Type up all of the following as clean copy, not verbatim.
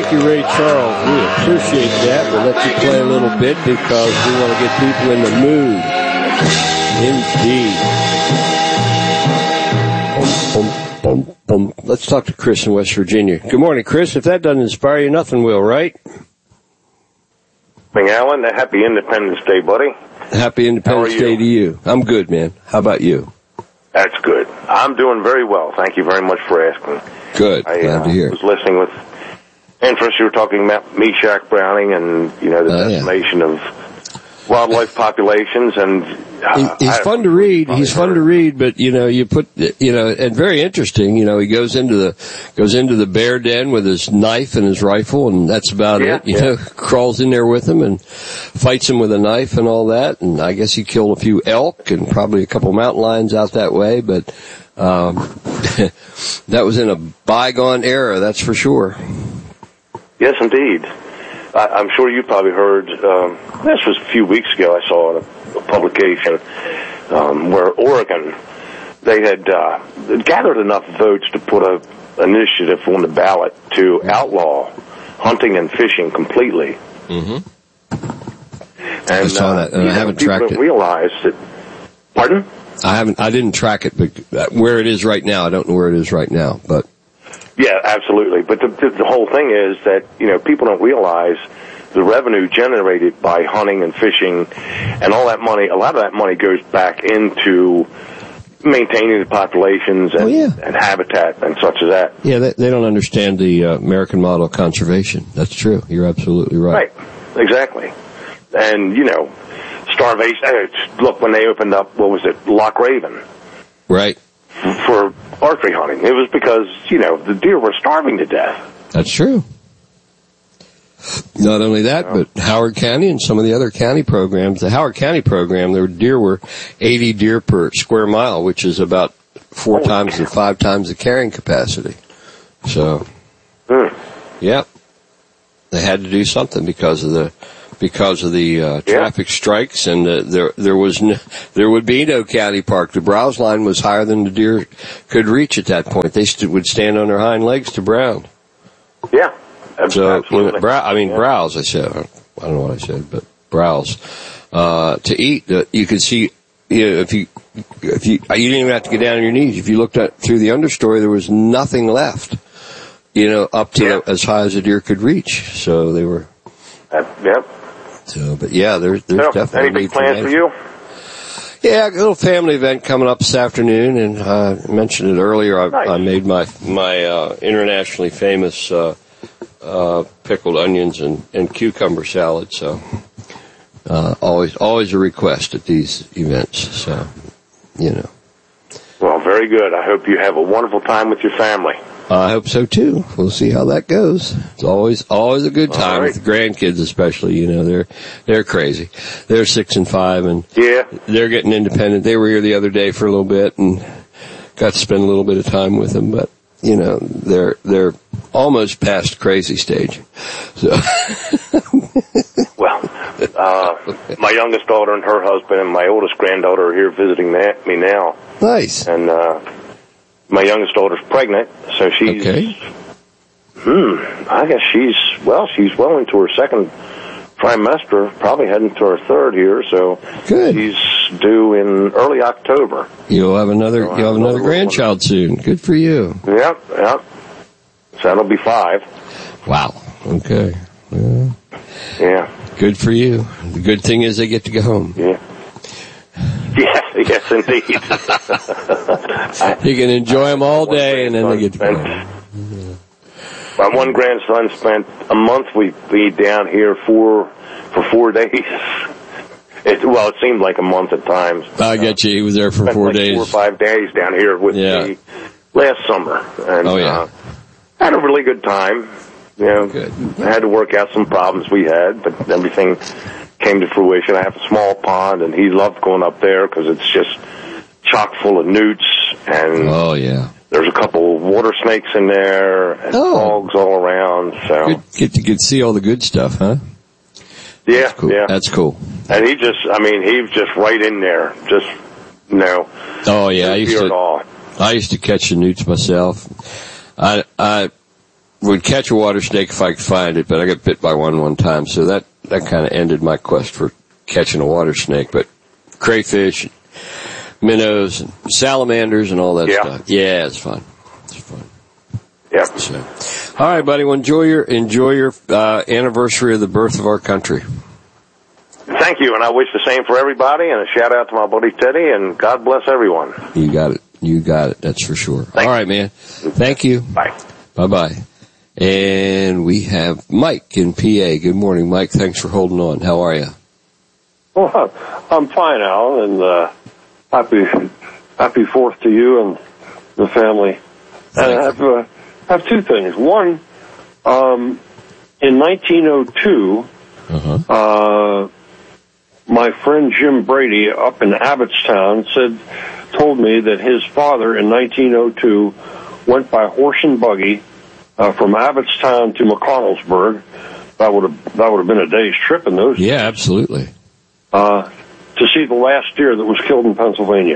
Thank you, Ray Charles. We appreciate that. We'll let you play a little bit because we want to get people in the mood. Indeed. Let's talk to Chris in West Virginia. Good morning, Chris. If that doesn't inspire you, nothing will, right? Morning, Alan. Happy Independence Day, buddy. Happy Independence Day to you. I'm good, man. How about you? That's good. I'm doing very well. Thank you very much for asking. Good. Glad to hear. I was listening with interest. You were talking about Meshack Browning and, the decimation of wildlife populations, and he's fun to read. He's fun to read, but you put and very interesting. He goes into the bear den with his knife and his rifle, and that's about it. Crawls in there with him and fights him with a knife and all that. And I guess he killed a few elk and probably a couple mountain lions out that way. But that was in a bygone era, that's for sure. Yes, indeed. I'm sure you probably heard, this was a few weeks ago, I saw a publication where Oregon, they had gathered enough votes to put an initiative on the ballot to outlaw hunting and fishing completely. Mm-hmm. And, I saw that, and I haven't tracked it. Realize that, pardon? I didn't track it, but where it is right now, I don't know where it is right now, but. Yeah, absolutely. But the whole thing is that, people don't realize the revenue generated by hunting and fishing and all that money, a lot of that money goes back into maintaining the populations and habitat and such as that. Yeah, they don't understand the American model of conservation. That's true. You're absolutely right. Right, exactly. And, starvation. Look, when they opened up, Loch Raven. Right. For archery hunting. It was because, the deer were starving to death. That's true. Not only that, but Howard County and some of the other county programs. The Howard County program, their deer were 80 deer per square mile, which is about 4 times and 5 times the carrying capacity. So, yeah, they had to do something because of the traffic strikes, and there would be no county park. The browse line was higher than the deer could reach at that point. They would stand on their hind legs to browse. Yeah, so absolutely. Browse. I said, I don't know what I said, but browse to eat. You could see, if you didn't even have to get down on your knees. If you looked through the understory, there was nothing left. Up to as high as a deer could reach. So they were. Yep. So, but yeah, there's definitely any big plans for you? Yeah, a little family event coming up this afternoon, and I mentioned it earlier. Nice. I made my internationally famous pickled onions and cucumber salad. So always a request at these events. So Well, very good. I hope you have a wonderful time with your family. I hope so too. We'll see how that goes. It's always a good time with the grandkids, especially. They're crazy. They're 6 and 5, and they're getting independent. They were here the other day for a little bit and got to spend a little bit of time with them. But they're almost past crazy stage. So. Well, my youngest daughter and her husband and my oldest granddaughter are here visiting me now. Nice. And my youngest daughter's pregnant, so she's, I guess she's well into her second trimester, probably heading to her third here, so good. She's due in early October. You'll have another grandchild soon. Good for you. Yep. So that'll be 5. Wow. Okay. Yeah. Good for you. The good thing is they get to go home. Yeah. Yes, indeed. You can enjoy them all day, and then they get to go home. My one grandson spent a month with me down here for 4 days. It seemed like a month at times. I get you. He was there for 4 days. 4 or 5 days down here with me last summer. And, had a really good time. Good. I had to work out some problems we had, but everything came to fruition. I have a small pond, and he loved going up there because it's just chock full of newts, and there's a couple of water snakes in there, and frogs all around. So get to see all the good stuff, huh? Yeah, that's cool. That's cool. And he was just right in there, Oh yeah, I used to catch the newts myself. would catch a water snake if I could find it, but I got bit by one time, so that kind of ended my quest for catching a water snake. But crayfish, minnows, and salamanders, and all that stuff. Yeah, it's fun. It's fun. Yeah. So, all right, buddy. Well, enjoy your anniversary of the birth of our country. Thank you, and I wish the same for everybody, and a shout-out to my buddy Teddy, and God bless everyone. You got it. You got it. That's for sure. All right, man. Thank you. Bye. Bye-bye. And we have Mike in PA. Good morning, Mike. Thanks for holding on. How are you? Well, I'm fine, Alan, and happy 4th to you and the family. And I have two things. One, in 1902, my friend Jim Brady up in Abbottstown told me that his father in 1902 went by horse and buggy from Abbottstown to McConnellsburg. That would have been a day's trip in those days. Yeah, absolutely. To see the last deer that was killed in Pennsylvania.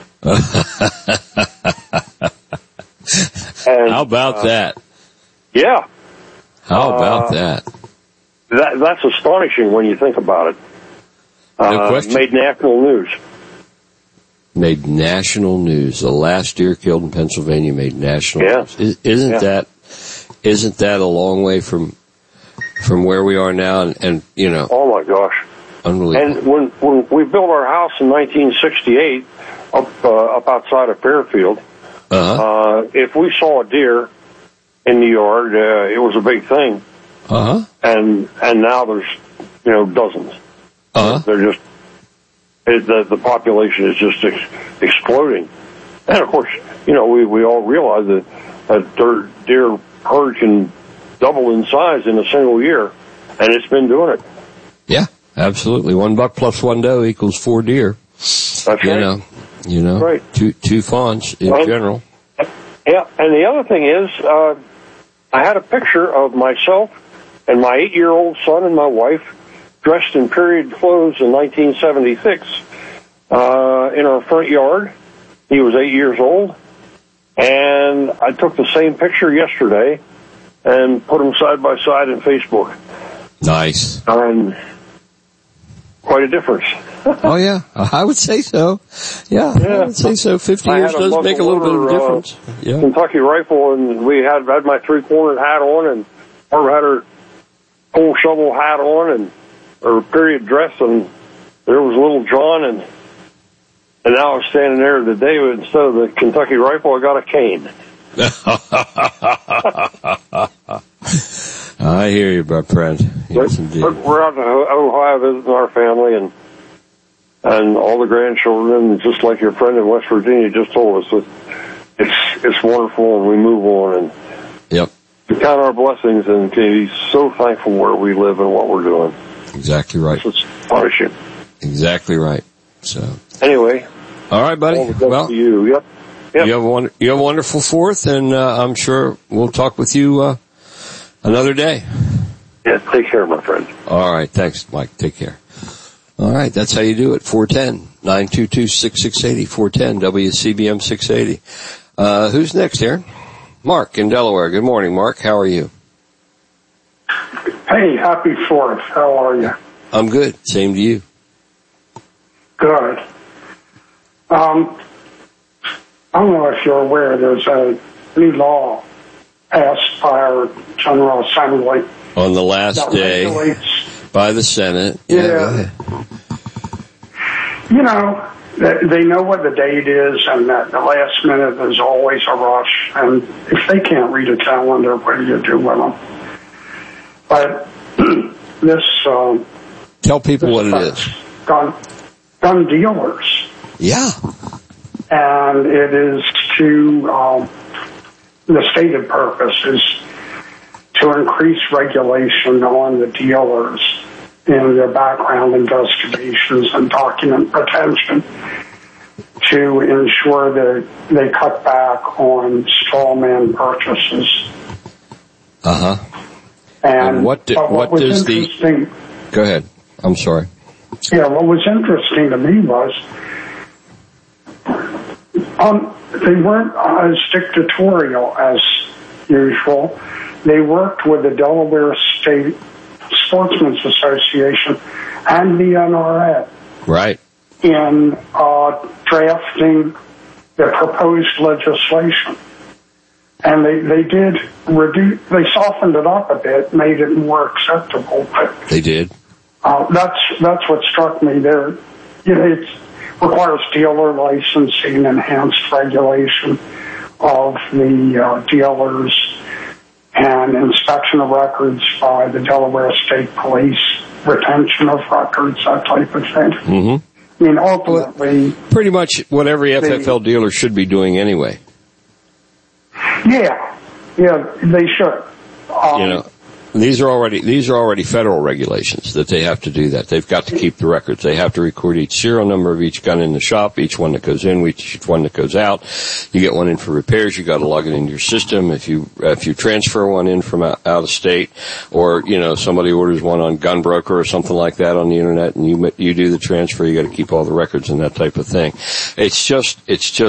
And, how about that? Yeah. How about that? That's astonishing when you think about it. No question. Made national news. Made national news. The last deer killed in Pennsylvania made national news. Isn't that a long way from where we are now? And you know. Oh my gosh. Unbelievable. And when we built our house in 1968 up outside of Fairfield, if we saw a deer in the yard, it was a big thing. And now there's dozens. They're just the population is just exploding. And of course, we all realize that deer herd can double in size in a single year, and it's been doing it. Yeah, absolutely. $1 plus one doe equals 4 deer. That's right. Right. Two fawns in general. Yeah, and the other thing is, I had a picture of myself and my 8-year-old son and my wife dressed in period clothes in 1976 in our front yard. He was 8 years old, and I took the same picture yesterday and put them side by side in Facebook. Nice. And quite a difference. Oh, yeah. I would say so. Yeah, I would say so. 50 years does make a little bit of a difference. Yeah. Kentucky rifle, and we had my three-cornered hat on, and Barbara had her pole shovel hat on, and her period dress, and there was little John, and now I was standing there today, but instead of the Kentucky rifle, I got a cane. I hear you, my friend. Yes, indeed. We're out in Ohio visiting our family and all the grandchildren, just like your friend in West Virginia just told us. It's wonderful, and we move on, and we count our blessings and be so thankful where we live and what we're doing. Exactly right. It's astonishing. Exactly right. So anyway, all right, buddy. Well, to you. Yep. You have a wonderful 4th, and I'm sure we'll talk with you another day. Yeah, take care, my friend. All right, thanks, Mike. Take care. All right, that's how you do it. 410-922-6680. 410 WCBM 680. Who's next here? Mark in Delaware. Good morning, Mark. How are you? Hey, happy 4th. How are you? I'm good. Same to you. Good. I don't know if you're aware, there's a new law passed by our General Assembly. On the last day by the Senate. Yeah. They know what the date is, and that the last minute is always a rush. And if they can't read a calendar, what do you do with them? But this... Tell people what it is. Gun dealers. Yeah. And it is to, the stated purpose is to increase regulation on the dealers in their background investigations and document retention to ensure that they cut back on straw man purchases. And what does the... Go ahead. I'm sorry. Yeah, what was interesting to me was they weren't as dictatorial as usual. they worked with the Delaware State Sportsmen's Association and the NRA. Right. In drafting the proposed legislation. And they softened it up a bit, made it more acceptable. But they did. That's what struck me there. It requires dealer licensing, enhanced regulation of the dealers, and inspection of records by the Delaware State Police, retention of records, that type of thing. Mm-hmm. I mean, ultimately... Pretty much what every FFL dealer should be doing anyway. Yeah, they should. These are already federal regulations that they have to do that. They've got to keep the records. They have to record each serial number of each gun in the shop, each one that goes in, each one that goes out. You get one in for repairs, you got to log it into your system. If you transfer one in from out of state, or somebody orders one on Gunbroker or something like that on the internet, and you do the transfer, you got to keep all the records and that type of thing. It's just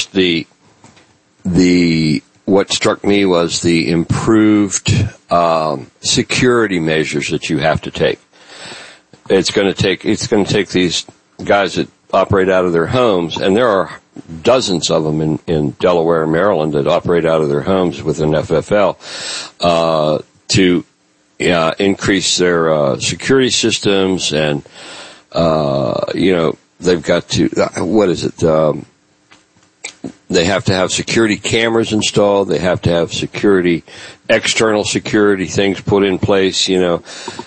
what struck me was the improved security measures that you have to take. It's going to take these guys that operate out of their homes, and there are dozens of them in Delaware and Maryland that operate out of their homes with an FFL, to increase their security systems, and they've got to they have to have security cameras installed. They have to have external security things put in place. Am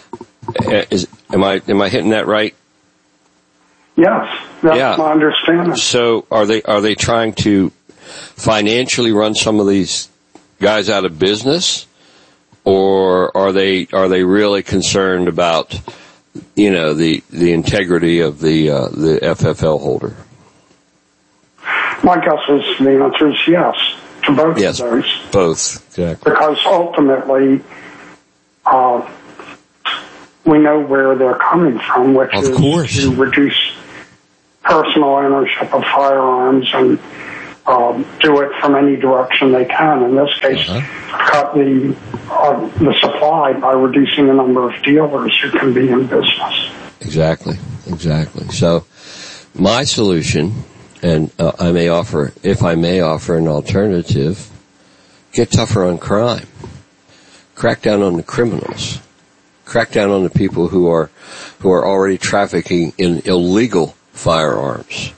I hitting that right? Yes, that's my understanding. So are they trying to financially run some of these guys out of business, or are they really concerned about the integrity of the FFL holder? My guess is the answer is yes to both of those. Both, exactly. Because ultimately, we know where they're coming from, which is to reduce personal ownership of firearms and do it from any direction they can. In this case, cut the supply by reducing the number of dealers who can be in business. Exactly. So, my solution. And if I may offer an alternative, get tougher on crime. Crack down on the criminals. Crack down on the people who are already trafficking in illegal firearms.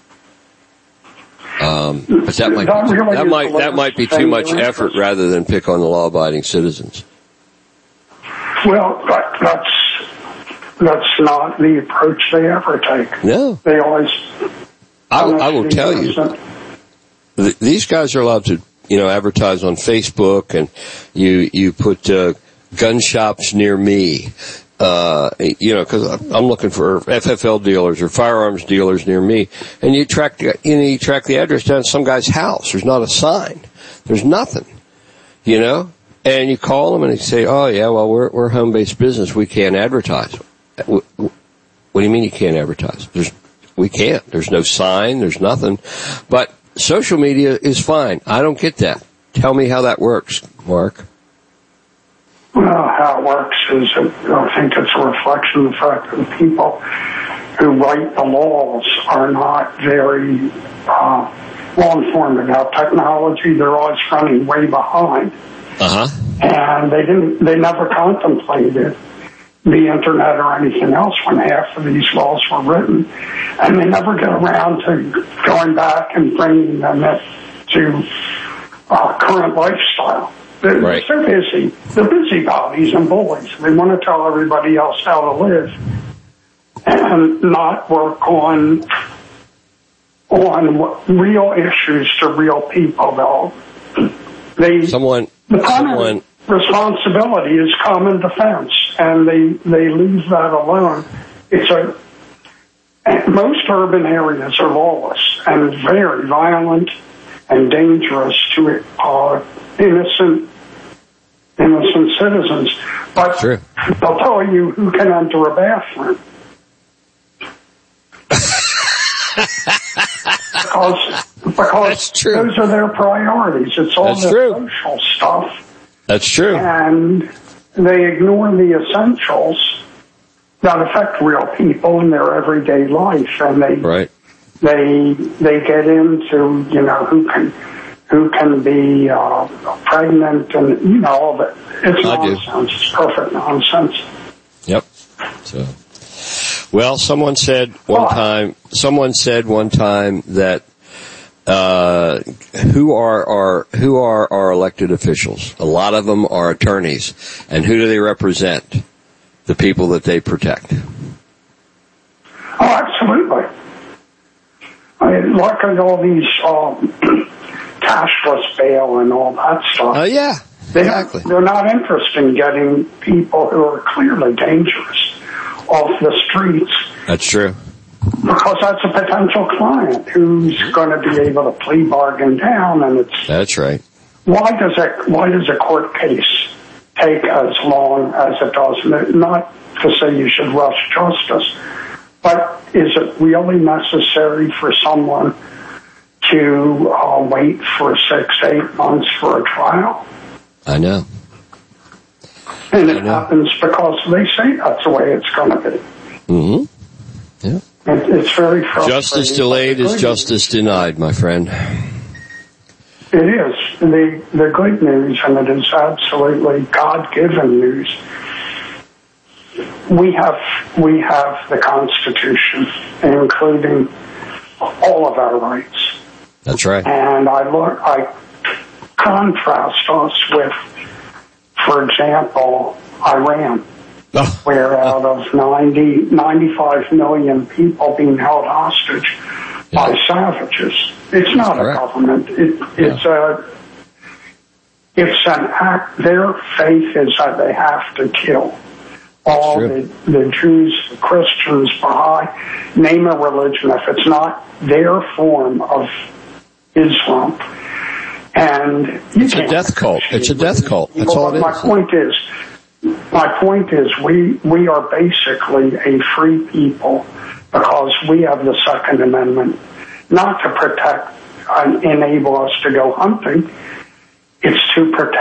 But that might be too much effort rather than pick on the law-abiding citizens. Well, that's not the approach they ever take. No. They always... I will tell you, these guys are allowed to, advertise on Facebook, and you put gun shops near me, because I'm looking for FFL dealers or firearms dealers near me, and you track the address down to some guy's house. There's not a sign. There's nothing, and you call them and they say, oh yeah, well we're home-based business. We can't advertise. What do you mean you can't advertise? We can't. There's no sign. There's nothing. But social media is fine. I don't get that. Tell me how that works, Mark. Well, how it works is, I think it's a reflection of the fact that the people who write the laws are not very well-informed about technology. They're always running way behind. And they never contemplated the internet or anything else when half of these laws were written, and they never get around to going back and bringing them to current lifestyle. They're so busy. They're busybodies and bullies. They want to tell everybody else how to live and not work on real issues to real people. The responsibility is common defense, and they leave that alone. Most urban areas are lawless and very violent and dangerous to innocent citizens. But they'll tell you who can enter a bathroom. because That's true. Those are their priorities. It's all the social stuff That's true. And they ignore the essentials that affect real people in their everyday life, and they get into, you know, who can be pregnant, and all that. It's nonsense. It's perfect nonsense. Yep. So, well, someone said one time that who are our elected officials? A lot of them are attorneys, and who do they represent? The people that they protect. Oh, absolutely. I mean, look at all these cashless bail and all that stuff. Oh, yeah, exactly. They're not interested in getting people who are clearly dangerous off the streets. That's true. Because that's a potential client who's going to be able to plea bargain down, and That's right. Why does a court case take as long as it does? Not to say you should rush justice, but is it really necessary for someone to wait for 6-8 months for a trial? I know. And it happens because they say that's the way it's going to be. Mm-hmm. Yeah. It's very frustrating. Justice delayed is justice denied, my friend. It is. The good news, and it is absolutely God-given news, we have the Constitution, including all of our rights. That's right. And I contrast us with, for example, Iran, where out of 95 million people being held hostage by savages. It's not a government. It's an act. Their faith is that they have to kill all the Jews, the Christians, Baha'i, name a religion, if it's not their form of Islam. And it's a death cult. It's a death cult. That's all it is. My point is we are basically a free people because we have the Second Amendment, not to protect and enable us to go hunting. It's to protect